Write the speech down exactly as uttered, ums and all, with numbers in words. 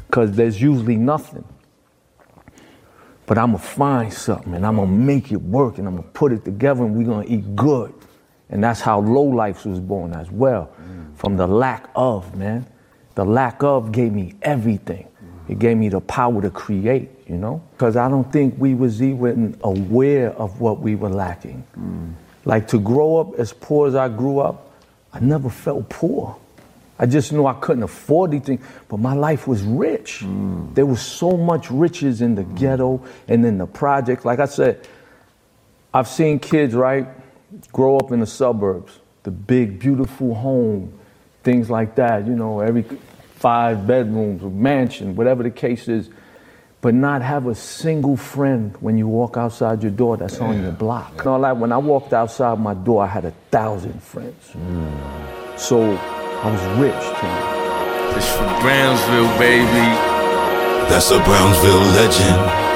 because there's usually nothing. But I'm gonna find something and I'm gonna make it work and I'm gonna put it together and we're gonna eat good. And that's how Low Lifes was born as well, mm. from the lack of, man. The lack of gave me everything. Mm. It gave me the power to create, you know? Because I don't think we was even aware of what we were lacking. Mm. Like to grow up as poor as I grew up, I never felt poor. I just knew I couldn't afford anything, but my life was rich. Mm. There was so much riches in the mm. ghetto and in the projects. Like I said, I've seen kids, right, grow up in the suburbs, the big, beautiful home, things like that, you know, every five bedrooms, a mansion, whatever the case is, but not have a single friend when you walk outside your door that's Damn. on your block. You know, like when I walked outside my door, I had a thousand friends. Mm. So I was rich, too. It's from Brownsville, baby. That's a Brownsville legend.